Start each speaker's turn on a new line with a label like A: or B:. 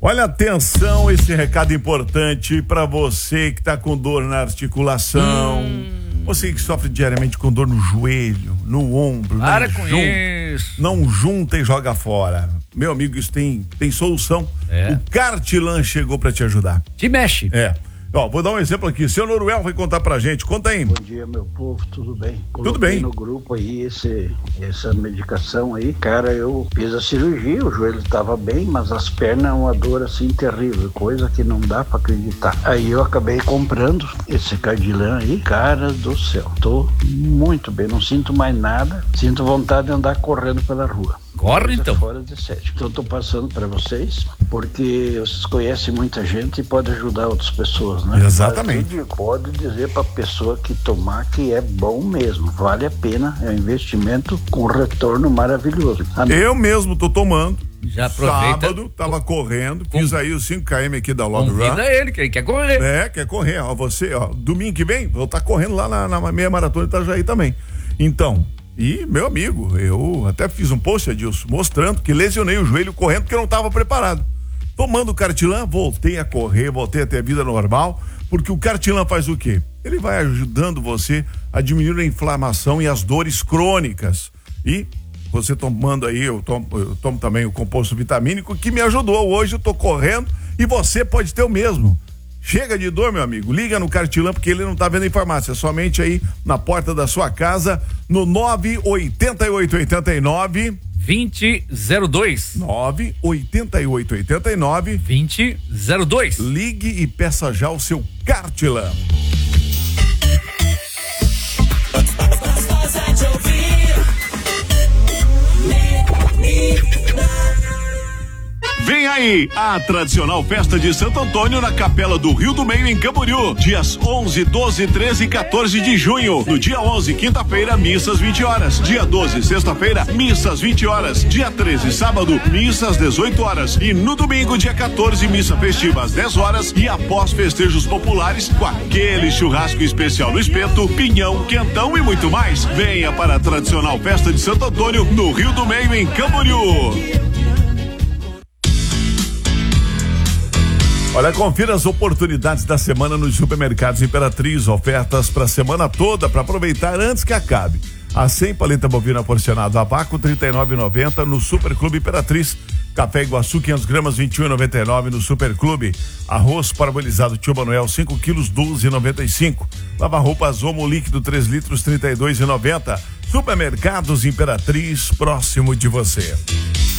A: Olha, atenção, esse recado importante para você que tá com dor na articulação, você que sofre diariamente com dor no joelho, no ombro,
B: para com isso.
A: Não junta e joga fora. Meu amigo, isso tem solução. O Cartilan chegou para te ajudar.
B: Te mexe.
A: Ó, vou dar um exemplo aqui. Seu Noruel vai contar pra gente. Conta aí.
C: Bom dia, meu povo, tudo bem?
A: Tudo bem.
C: No grupo aí, essa medicação aí, cara, eu fiz a cirurgia, o joelho tava bem, mas as pernas, uma dor assim terrível, coisa que não dá pra acreditar. Aí eu acabei comprando esse Cardilan aí, cara do céu, tô muito bem, não sinto mais nada, sinto vontade de andar correndo pela rua.
B: Corre então.
C: Fora de 7. Então eu tô passando para vocês, porque vocês conhecem muita gente e pode ajudar outras pessoas, né?
A: Exatamente.
C: Mas pode dizer para a pessoa que tomar que é bom mesmo, vale a pena, é um investimento com retorno maravilhoso.
A: Eu mesmo tô tomando.
B: Já aproveita.
A: Sábado, tava correndo, fiz aí os 5 km aqui da Log Run.
B: Convida ele, que ele quer correr.
A: Quer correr. Ó, você, ó, domingo que vem, vou estar correndo lá na meia maratona de Itajaí também. Então, e, meu amigo, eu até fiz um post, Adilson, mostrando que lesionei o joelho correndo porque eu não estava preparado. Tomando o Cartilan, voltei a correr, voltei a ter a vida normal, porque o Cartilan faz o quê? Ele vai ajudando você a diminuir a inflamação e as dores crônicas. E você tomando aí, eu tomo também o composto vitamínico, que me ajudou. Hoje eu tô correndo e você pode ter o mesmo. Chega de dor, meu amigo, liga no Cartilan, porque ele não tá vendo em farmácia, somente aí na porta da sua casa, no 98889
B: 2002.
A: 98889
B: 2002.
A: Ligue e peça já o seu Cartilan. Vem aí a tradicional festa de Santo Antônio na Capela do Rio do Meio, em Camboriú, dias 11, 12, 13 e 14 de junho. No dia 11, quinta-feira, missas 20 horas. Dia 12, sexta-feira, missas 20 horas. Dia 13, sábado, missas 18 horas. E no domingo, dia 14, missa festiva às 10 horas e após festejos populares com aquele churrasco especial no espeto, pinhão, quentão e muito mais. Venha para a tradicional festa de Santo Antônio no Rio do Meio, em Camboriú. Olha, confira as oportunidades da semana nos supermercados Imperatriz, ofertas para a semana toda para aproveitar antes que acabe. A 100 paleta bovina porcionada a vácuo, R$ 39,90 no Superclube Imperatriz. Café Iguaçu 500 gramas, R$ 21,99 no Superclube. Arroz parabolizado Tio Manuel 5 quilos, R$ 12,95. Lava-roupas Omo líquido 3 litros, R$ 32,90. Supermercados Imperatriz, próximo de você.